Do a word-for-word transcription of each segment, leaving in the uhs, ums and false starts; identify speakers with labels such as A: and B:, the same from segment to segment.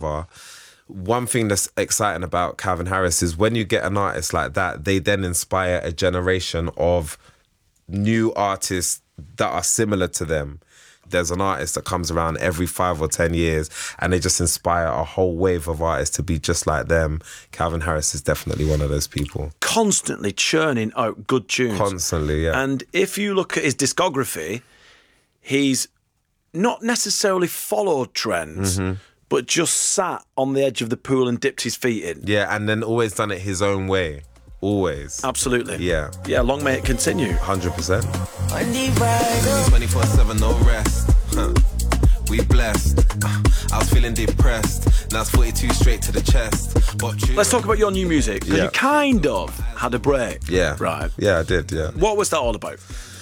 A: whatever. One thing that's exciting about Calvin Harris is when you get an artist like that, they then inspire a generation of new artists that are similar to them. There's an artist that comes around every five or ten years and they just inspire a whole wave of artists to be just like them. Calvin Harris is definitely one of those people.
B: Constantly churning out good tunes.
A: Constantly, yeah.
B: And if you look at his discography, he's not necessarily followed trends, mm-hmm. but just sat on the edge of the pool and dipped his feet in.
A: Yeah, and then always done it his own way. Always.
B: Absolutely.
A: Yeah.
B: Yeah, long may it continue.
A: one hundred percent.
C: twenty-four seven, no rest. Huh. We blessed. Uh, I was feeling depressed. Now it's forty-two straight to the chest. But
B: let's talk about your new music. Because
A: yeah.
B: you kind of had a break.
A: Yeah.
B: Right.
A: Yeah, I did, yeah.
B: What was that all about?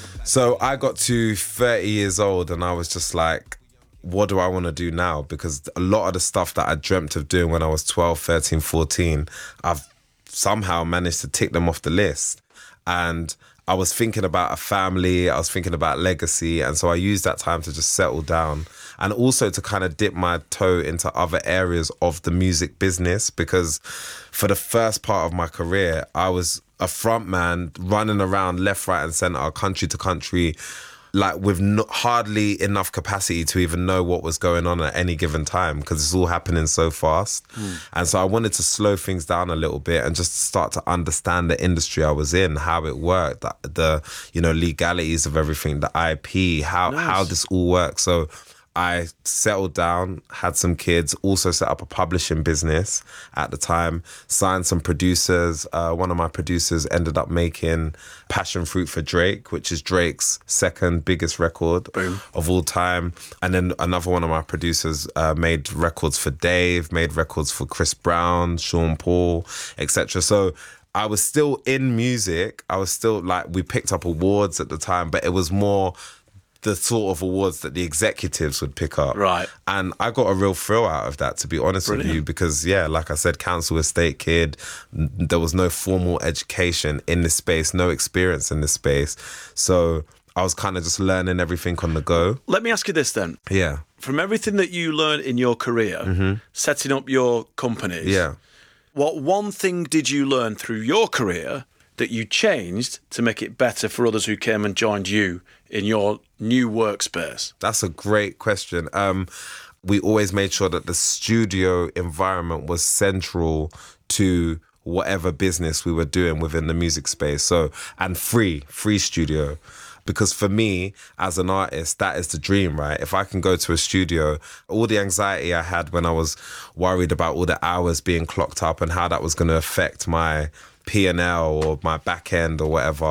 A: So I got to thirty years old and I was just like, what do I want to do now? Because a lot of the stuff that I dreamt of doing when I was twelve, thirteen, fourteen, I've somehow managed to tick them off the list. And I was thinking about a family, I was thinking about legacy. And so I used that time to just settle down and also to kind of dip my toe into other areas of the music business. Because for the first part of my career, I was a front man running around left, right and centre, country to country, like with no, hardly enough capacity to even know what was going on at any given time because it's all happening so fast. Mm. And so I wanted to slow things down a little bit and just start to understand the industry I was in, how it worked, the, the you know, legalities of everything, the I P, how, nice. how this all works. So I settled down, had some kids, also set up a publishing business at the time, signed some producers. Uh, one of my producers ended up making Passion Fruit for Drake, which is Drake's second biggest record Boom. of all time. And then another one of my producers uh, made records for Dave, made records for Chris Brown, Sean Paul, et cetera. So I was still in music. I was still like, we picked up awards at the time, but it was more the sort of awards that the executives would pick up.
B: Right.
A: And I got a real thrill out of that, to be honest Brilliant. with you, because, yeah, like I said, council estate kid, there was no formal education in this space, no experience in this space. So I was kind of just learning everything on the go.
B: Let me ask you this then.
A: Yeah.
B: From everything that you learned in your career, mm-hmm. setting up your companies,
A: yeah.
B: what one thing did you learn through your career that you changed to make it better for others who came and joined you in your new workspace?
A: That's a great question. Um, we always made sure that the studio environment was central to whatever business we were doing within the music space. So, and free, free studio. Because for me, as an artist, that is the dream, right? If I can go to a studio, all the anxiety I had when I was worried about all the hours being clocked up and how that was going to affect my P and L or my back end or whatever,